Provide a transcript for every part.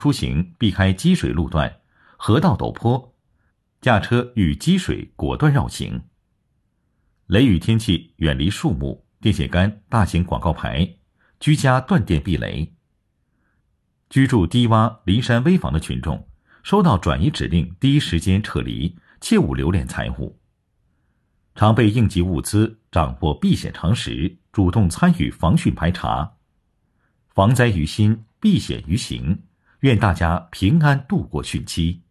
出行避开积水路段、河道陡坡，驾车遇积水果断绕行。雷雨天气远离树木、电线杆、大型广告牌，居家断电避雷。居住低洼、离山危房的群众，收到转移指令第一时间撤离，切勿留恋财物。常备应急物资，掌握避险常识，主动参与防汛排查。防灾于心，避险于行，愿大家平安度过汛期。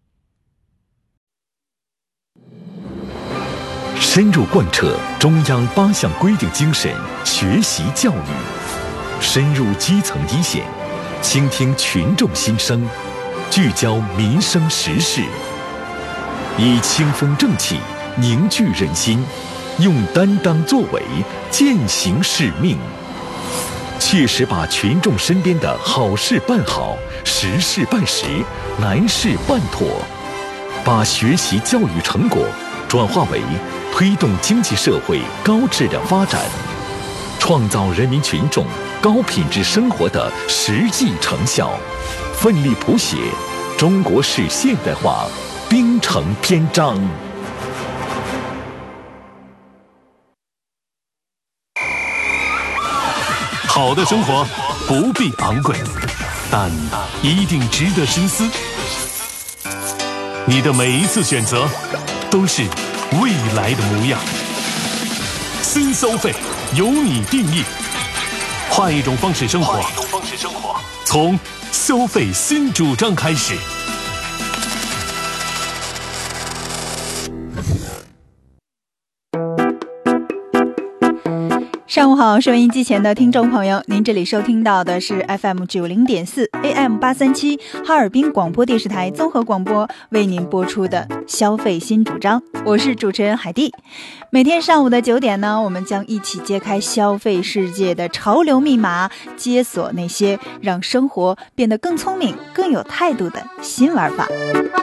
深入贯彻中央8项规定精神学习教育，深入基层一线，倾听群众心声，聚焦民生时事，以清风正气凝聚人心，用担当作为践行使命，切实把群众身边的好事办好，实事办实，难事办妥，把学习教育成果转化为推动经济社会高质量发展，创造人民群众高品质生活的实际成效，奋力谱写中国式现代化兵程篇章。 好的生活不必昂贵，但一定值得深思。你的每一次选择都是未来的模样。新消费由你定义，换一种方式生活，从消费新主张开始。 上午好，收音机前的听众朋友，您这里收听到的是 FM 90.4 AM 837哈尔滨广播电视台综合广播为您播出的消费新主张，我是主持人海蒂。每天上午的9点呢，我们将一起揭开消费世界的潮流密码，解锁那些让生活变得更聪明、更有态度的新玩法。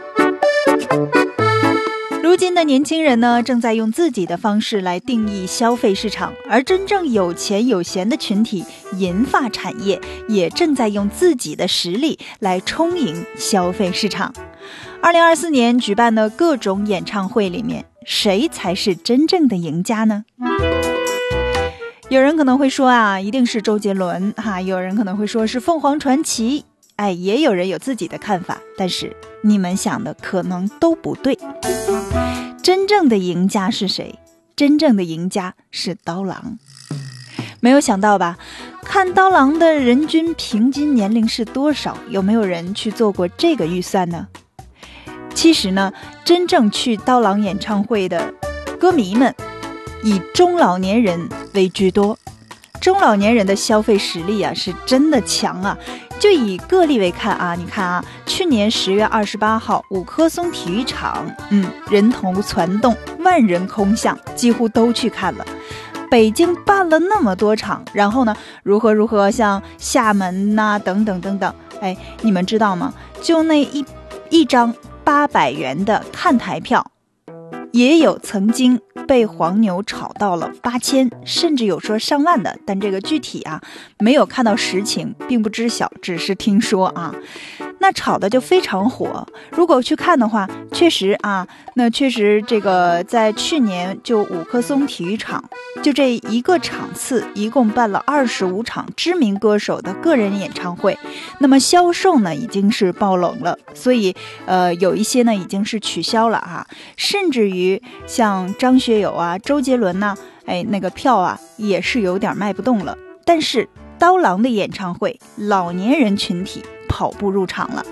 如今的年轻人呢，正在用自己的方式来定义消费市场，而真正有钱有闲的群体银发产业也正在用自己的实力来充盈消费市场。2024年举办的各种演唱会里面，谁才是真正的赢家呢？有人可能会说啊，一定是周杰伦哈，有人可能会说是凤凰传奇，也有人有自己的看法，但是你们想的可能都不对。真正的赢家是谁？真正的赢家是刀郎。没有想到吧？看刀郎的人均平均年龄是多少？有没有人去做过这个预算呢？其实呢，真正去刀郎演唱会的歌迷们以中老年人为居多。中老年人的消费实力啊，是真的强啊。就以个例为看啊，你看啊，去年10月28号五棵松体育场，人头攒动，万人空巷，几乎都去看了。北京办了那么多场，然后呢，如何像厦门呐、等等等等，你们知道吗？就那一张800元的看台票，也有曾经被黄牛炒到了8000，甚至有说上万的，但这个具体啊没有看到实情，并不知晓，只是听说啊。那炒的就非常火。如果去看的话，确实啊，那确实这个在去年就五棵松体育场，就这一个场次，一共办了25场知名歌手的个人演唱会。那么销售呢已经是爆冷了，所以有一些呢已经是取消了啊，甚至于像张学友啊、周杰伦呐，那个票啊也是有点卖不动了。但是刀郎的演唱会，老年人群体跑步入场了。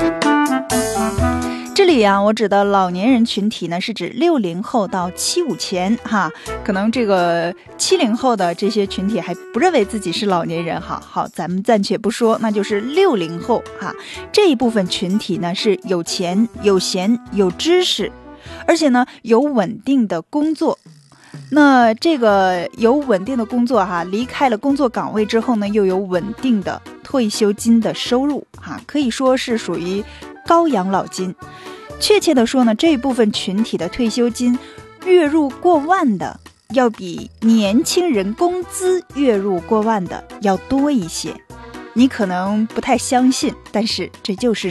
这里啊，我指的老年人群体呢，是指60后到75前哈，可能这个70后的这些群体还不认为自己是老年人哈。好，咱们暂且不说，那就是60后哈，这一部分群体呢是有钱、有闲、有知识，而且呢有稳定的工作。那这个有稳定的工作哈，离开了工作岗位之后呢，又有稳定的退休金的收入哈，可以说是属于高养老金。确切的说呢，这一部分群体的退休金月入过万的，要比年轻人工资月入过万的要多一些。 你可能不太相信，但是这就是